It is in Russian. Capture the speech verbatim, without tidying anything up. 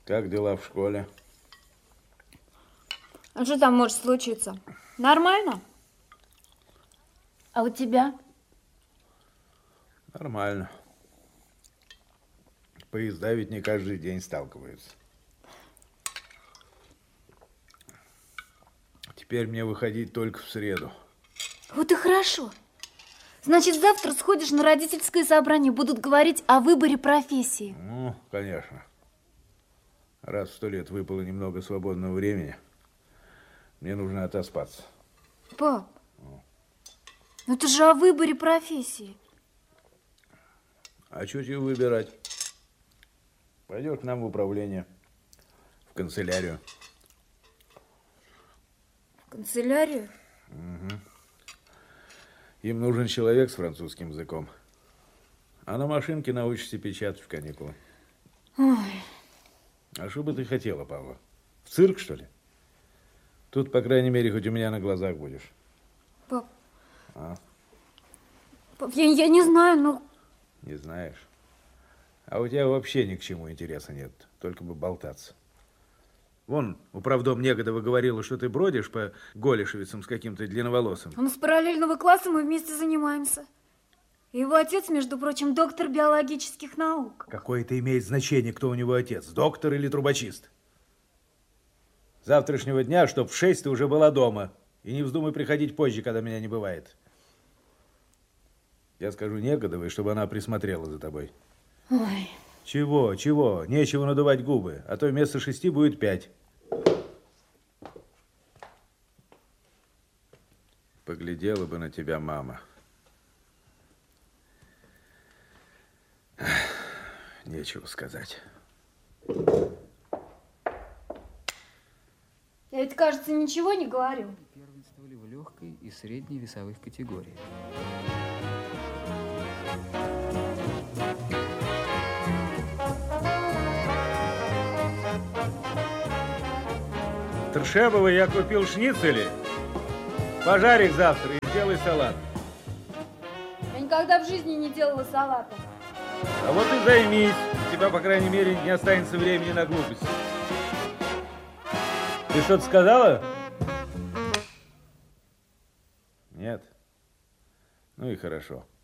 Как дела в школе? А что там может случиться? Нормально? А у тебя? Нормально. Поезда ведь не каждый день сталкиваются. Теперь мне выходить только в среду. Вот и хорошо. Значит, завтра сходишь на родительское собрание, будут говорить о выборе профессии. Ну, конечно. Раз в сто лет выпало немного свободного времени, мне нужно отоспаться. Пап, ну это же о выборе профессии. А что тебе выбирать? Пойдешь к нам в управление, в канцелярию. В канцелярию? Угу. Им нужен человек с французским языком. А на машинке научишься печатать в каникулы. Ой. А что бы ты хотела, Павла? В цирк, что ли? Тут, по крайней мере, хоть у меня на глазах будешь. Пап. А? Пап, я, я не знаю, но... Не знаешь? А у тебя вообще ни к чему интереса нет. Только бы болтаться. Вон, управдом Негодова говорила, что ты бродишь по Голешевицам с каким-то длинноволосым. Он с параллельного класса, мы вместе занимаемся. Его отец, между прочим, доктор биологических наук. Какое это имеет значение, кто у него отец? Доктор или трубочист? С завтрашнего дня, чтоб в шесть ты уже была дома. И не вздумай приходить позже, когда меня не бывает. Я скажу Негодовой, чтобы она присмотрела за тобой. Ой. Чего, чего? Нечего надувать губы, а то вместо шести будет пять. Поглядела бы на тебя мама. Нечего сказать. Я ведь, кажется, ничего не говорю. Первенствовали в легкой и средней весовых категориях. Тршебова, я купил шницели. Пожарь их завтра и сделай салат. Я никогда в жизни не делала салата. А вот и займись. У тебя, по крайней мере, не останется времени на глупости. Ты что-то сказала? Нет? Ну и хорошо.